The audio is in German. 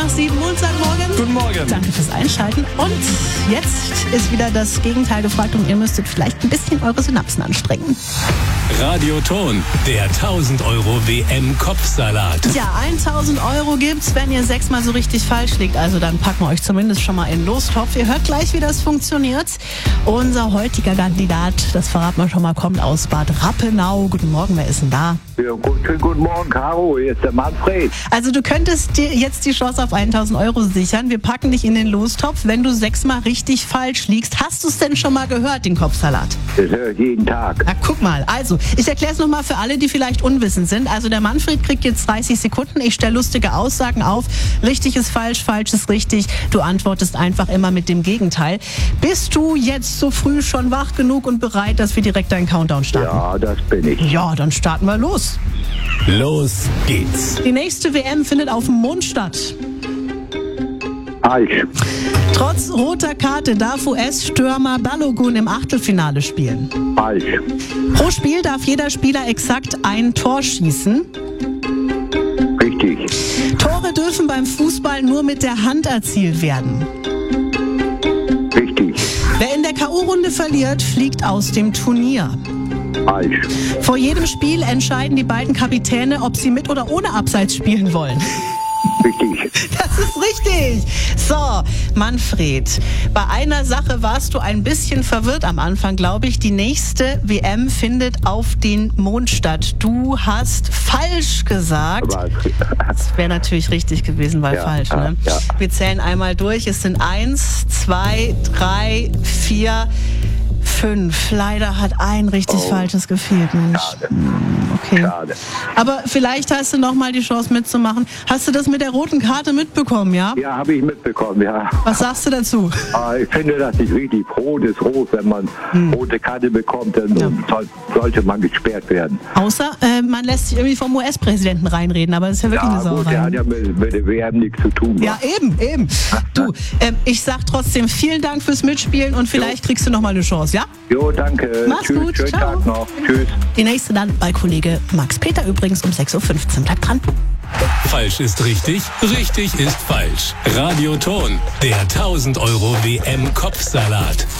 nach 7 und sagt morgen. Guten Morgen. Danke fürs Einschalten. Und jetzt ist wieder das Gegenteil gefragt und ihr müsstet vielleicht ein bisschen eure Synapsen anstrengen. Radioton, der 1000 Euro WM-Kopfsalat. Ja, 1000 Euro gibt's, wenn ihr 6-mal so richtig falsch liegt. Also dann packen wir euch zumindest schon mal in den Lostopf. Ihr hört gleich, wie das funktioniert. Unser heutiger Kandidat, das verraten wir schon mal, kommt aus Bad Rappenau. Guten Morgen, wer ist denn da? Ja, guten Morgen, Caro, hier ist der Manfred. Also du könntest dir jetzt die Chance auf 1000 Euro sichern. Wir packen dich in den Lostopf, wenn du 6-mal richtig falsch liegst. Hast du es denn schon mal gehört, den Kopfsalat? Das höre ich jeden Tag. Na, guck mal. Also, ich erkläre es nochmal für alle, die vielleicht unwissend sind. Also der Manfred kriegt jetzt 30 Sekunden. Ich stelle lustige Aussagen auf. Richtig ist falsch, falsch ist richtig. Du antwortest einfach immer mit dem Gegenteil. Bist du jetzt so früh schon wach genug und bereit, dass wir direkt einen Countdown starten? Ja, das bin ich. Ja, dann starten wir los. Los geht's. Die nächste WM findet auf dem Mond statt. Falsch. Trotz roter Karte darf US-Stürmer Balogun im Achtelfinale spielen. Falsch. Pro Spiel darf jeder Spieler exakt ein Tor schießen. Richtig. Tore dürfen beim Fußball nur mit der Hand erzielt werden. Richtig. Wer in der K.O.-Runde verliert, fliegt aus dem Turnier. Falsch. Vor jedem Spiel entscheiden die beiden Kapitäne, ob sie mit oder ohne Abseits spielen wollen. Richtig. Das ist richtig. So, Manfred, bei einer Sache warst du ein bisschen verwirrt am Anfang, glaube ich. Die nächste WM findet auf den Mond statt. Du hast falsch gesagt. Das wäre natürlich richtig gewesen, weil Ja, falsch. Ne? ja. Wir zählen einmal durch. Es sind 1, 2, 3, 4, 5. Leider hat ein richtig falsches gefehlt, Mensch. Schade. Okay. Schade. Aber vielleicht hast du noch mal die Chance mitzumachen. Hast du das mit der roten Karte mitbekommen, ja? Ja, habe ich mitbekommen, ja. Was sagst du dazu? Ich finde das nicht richtig. Rot ist rot. Wenn man rote Karte bekommt, dann sollte man gesperrt werden. Außer man lässt sich irgendwie vom US-Präsidenten reinreden, aber das ist ja wirklich eine Ja gut, der Sauerei. hat ja mit der WM nichts zu tun. Ja, eben. Du, ich sag trotzdem vielen Dank fürs Mitspielen und vielleicht kriegst du noch mal eine Chance, ja? Jo, danke. Mach's Tschüss, gut, schönen ciao. Tag noch. Tschüss. Die nächste dann bei Kollege Max Peter übrigens um 6.15 Uhr. Bleibt dran. Falsch ist richtig, richtig ist falsch. Radioton, der 1000 Euro WM-Kopfsalat.